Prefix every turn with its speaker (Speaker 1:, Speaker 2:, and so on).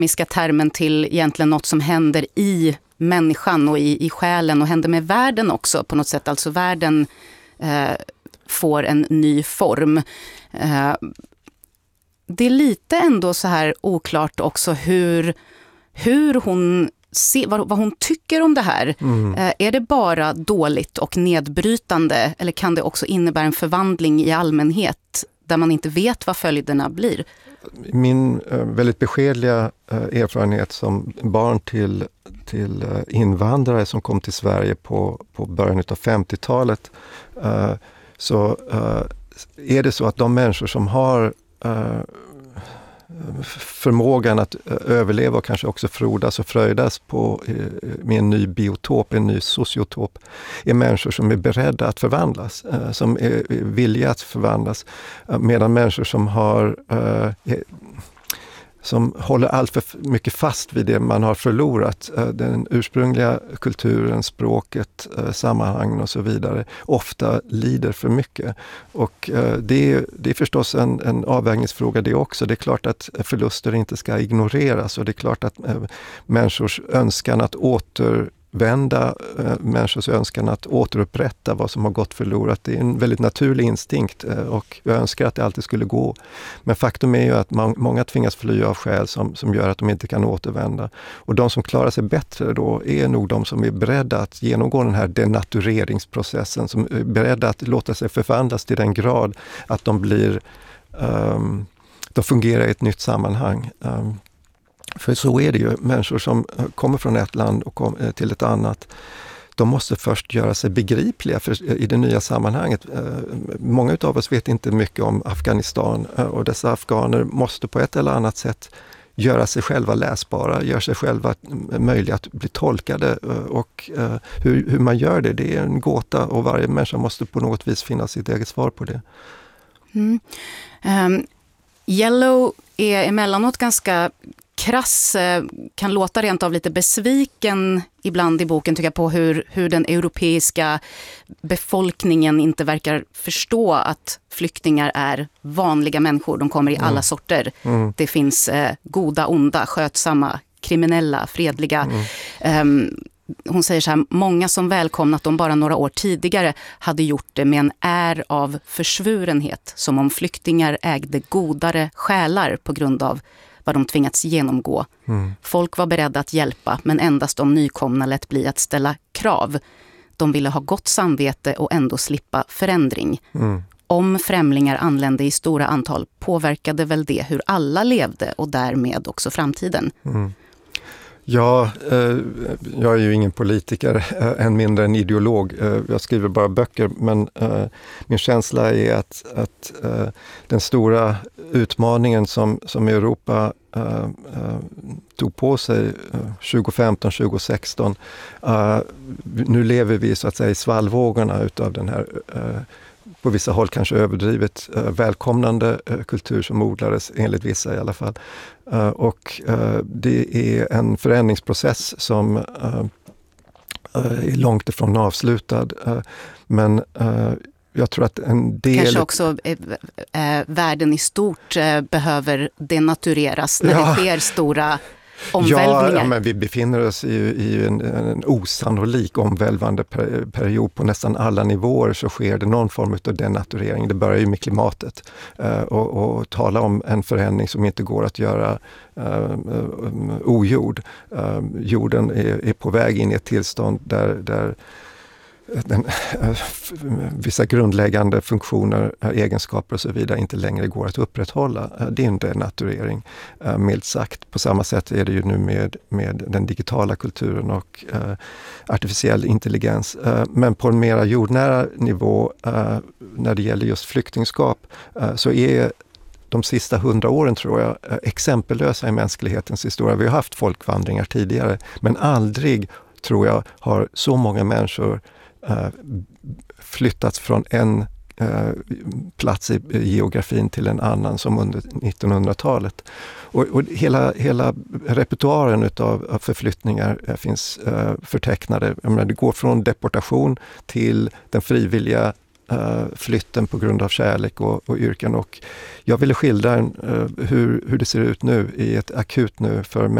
Speaker 1: miska termen till egentligen något som händer i människan och i själen och händer med världen också på något sätt. Alltså världen får en ny form. Det är lite ändå så här oklart också hur hon vad hon tycker om det här. Är det bara dåligt och nedbrytande eller kan det också innebära en förvandling i allmänhet där man inte vet vad följderna blir?
Speaker 2: Min väldigt beskedliga erfarenhet som barn till invandrare som kom till Sverige på början av 50-talet så är det så att de människor som har förmågan att överleva och kanske också frodas och fröjdas med en ny biotop, en ny sociotop, är människor som är beredda att förvandlas, som är villiga att förvandlas, medan människor som håller allt för mycket fast vid det man har förlorat, den ursprungliga kulturen, språket, sammanhangen och så vidare, ofta lider för mycket. Och det är förstås en avvägningsfråga det också. Det är klart att förluster inte ska ignoreras och det är klart att människors önskan att människors önskan att återupprätta vad som har gått förlorat. Det är en väldigt naturlig instinkt och jag önskar att det alltid skulle gå. Men faktum är ju att många tvingas fly av skäl som gör att de inte kan återvända. Och de som klarar sig bättre då är nog de som är beredda att genomgå den här denatureringsprocessen, som är beredda att låta sig förvandlas till den grad att de fungerar i ett nytt sammanhang. För så är det ju. Människor som kommer från ett land och till ett annat, de måste först göra sig begripliga i det nya sammanhanget. Många av oss vet inte mycket om Afghanistan och dessa afghaner måste på ett eller annat sätt göra sig själva läsbara, göra sig själva möjliga att bli tolkade och hur man gör det är en gåta och varje människa måste på något vis finna sitt eget svar på det.
Speaker 1: Yellow är emellanåt ganska krass, kan låta rent av lite besviken ibland i boken tycker jag på hur den europeiska befolkningen inte verkar förstå att flyktingar är vanliga människor. De kommer i alla sorter. Det finns goda, onda, skötsamma, kriminella, fredliga. Hon säger så här, många som välkomnat dem bara några år tidigare hade gjort det med en är av försvurenhet, som om flyktingar ägde godare själar på grund av vad de tvingats genomgå. Folk var beredda att hjälpa, men endast de nykomna lät bli att ställa krav. De ville ha gott samvete och ändå slippa förändring. Om främlingar anlände i stora antal påverkade väl det hur alla levde och därmed också framtiden.
Speaker 2: Ja, jag är ju ingen politiker, än mindre en ideolog. Jag skriver bara böcker, men min känsla är att den stora utmaningen som Europa tog på sig 2015-2016, nu lever vi så att säga i svallvågorna utav den här på vissa håll kanske överdrivet välkomnande kultur som odlades, enligt vissa i alla fall. Och det är en förändringsprocess som är långt ifrån avslutad. Men jag tror att en del...
Speaker 1: Kanske också världen i stort behöver denatureras när det sker stora omvälvningar.
Speaker 2: Ja, men vi befinner oss i en osannolik omvälvande period på nästan alla nivåer, så sker det någon form av denaturering. Det börjar ju med klimatet och tala om en förändring som inte går att göra ogjord. Jorden är på väg in i ett tillstånd där vissa grundläggande funktioner, egenskaper och så vidare inte längre går att upprätthålla. Det är en denaturering, milt sagt. På samma sätt är det ju nu med den digitala kulturen och artificiell intelligens. Men på en mera jordnära nivå, när det gäller just flyktingskap, så är de sista 100 åren, tror jag, exempellösa i mänsklighetens historia. Vi har haft folkvandringar tidigare, men aldrig, tror jag, har så många människor flyttats från en plats i geografin till en annan som under 1900-talet. Och hela repertoaren av förflyttningar finns förtecknade. Jag menar, det går från deportation till den frivilliga flytten på grund av kärlek och yrken. Och jag ville skildra hur det ser ut nu i ett akut nu för